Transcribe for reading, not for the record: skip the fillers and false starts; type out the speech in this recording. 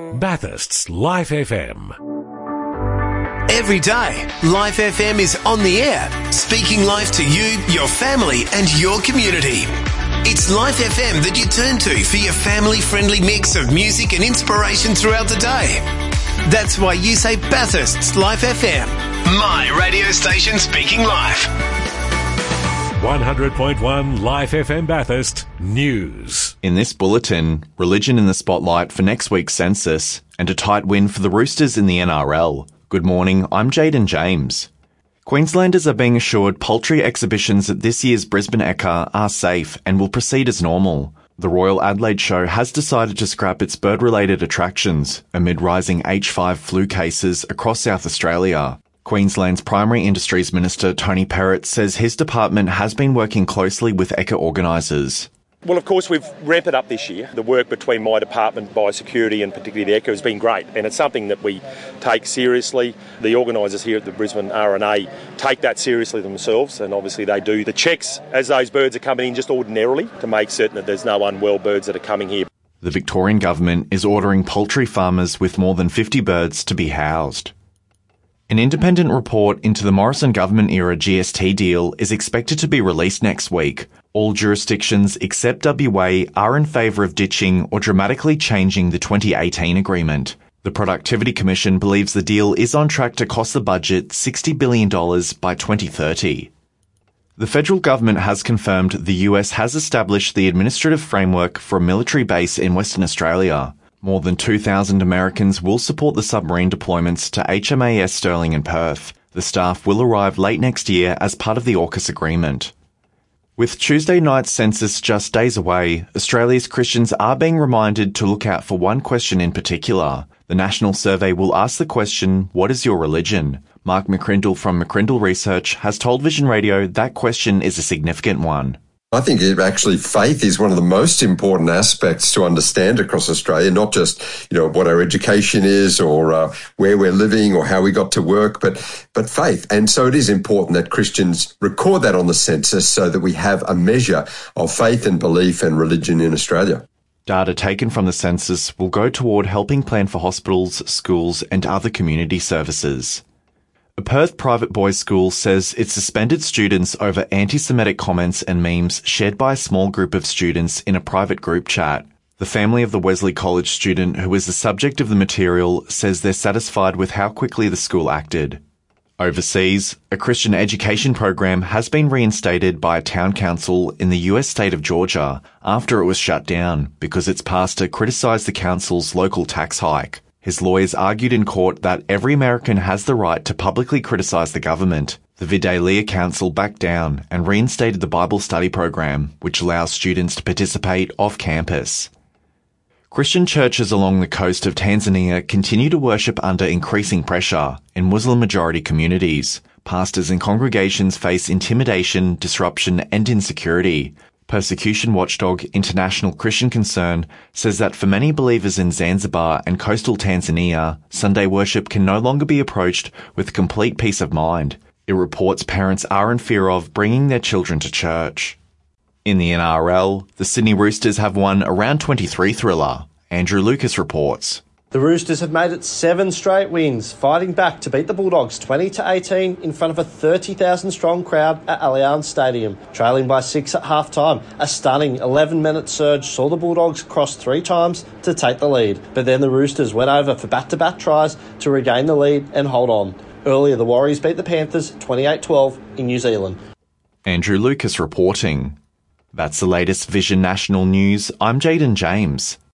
Bathurst's Life FM. Every day, Life FM is on the air, speaking life to you, your family and your community. It's Life FM that you turn to for your family-friendly mix of music and inspiration throughout the day. That's why you say Bathurst's Life FM, my radio station speaking life. 100.1 Life FM Bathurst News. In this bulletin, religion in the spotlight for next week's census and a tight win for the Roosters in the NRL. Good morning, I'm Jaden James. Queenslanders are being assured poultry exhibitions at this year's Brisbane Ekka are safe and will proceed as normal. The Royal Adelaide Show has decided to scrap its bird-related attractions amid rising H5 flu cases across South Australia. Queensland's Primary Industries Minister Tony Perrott says his department has been working closely with Ekka organisers. Well, of course, we've ramped it up this year. The work between my department, biosecurity and particularly the Ekka has been great, and it's something that we take seriously. The organisers here at the Brisbane RNA take that seriously themselves, and obviously they do the checks as those birds are coming in just ordinarily to make certain that there's no unwell birds that are coming here. The Victorian government is ordering poultry farmers with more than 50 birds to be housed. An independent report into the Morrison government-era GST deal is expected to be released next week. All jurisdictions except WA are in favour of ditching or dramatically changing the 2018 agreement. The Productivity Commission believes the deal is on track to cost the budget $60 billion by 2030. The federal government has confirmed the US has established the administrative framework for a military base in Western Australia. More than 2,000 Americans will support the submarine deployments to HMAS Stirling and Perth. The staff will arrive late next year as part of the AUKUS agreement. With Tuesday night's census just days away, Australia's Christians are being reminded to look out for one question in particular. The national survey will ask the question, what is your religion? Mark McCrindle from McCrindle Research has told Vision Radio that question is a significant one. I think actually faith is one of the most important aspects to understand across Australia, not just, what our education is or where we're living or how we got to work, but faith. And so it is important that Christians record that on the census so that we have a measure of faith and belief and religion in Australia. Data taken from the census will go toward helping plan for hospitals, schools and other community services. A Perth private boys' school says it suspended students over anti-Semitic comments and memes shared by a small group of students in a private group chat. The family of the Wesley College student who was the subject of the material says they're satisfied with how quickly the school acted. Overseas, a Christian education program has been reinstated by a town council in the US state of Georgia after it was shut down because its pastor criticised the council's local tax hike. His lawyers argued in court that every American has the right to publicly criticise the government. The Vidalia Council backed down and reinstated the Bible study program, which allows students to participate off campus. Christian churches along the coast of Tanzania continue to worship under increasing pressure in Muslim-majority communities. Pastors and congregations face intimidation, disruption and insecurity. Persecution watchdog International Christian Concern says that for many believers in Zanzibar and coastal Tanzania, Sunday worship can no longer be approached with complete peace of mind. It reports parents are in fear of bringing their children to church. In the NRL, the Sydney Roosters have won a Round 23 thriller. Andrew Lucas reports. The Roosters have made it 7 straight wins, fighting back to beat the Bulldogs 20-18 in front of a 30,000-strong crowd at Allianz Stadium. Trailing by 6 at half-time, a stunning 11-minute surge saw the Bulldogs cross 3 times to take the lead. But then the Roosters went over for back-to-back tries to regain the lead and hold on. Earlier, the Warriors beat the Panthers 28-12 in New Zealand. Andrew Lucas reporting. That's the latest Vision National News. I'm Jaden James.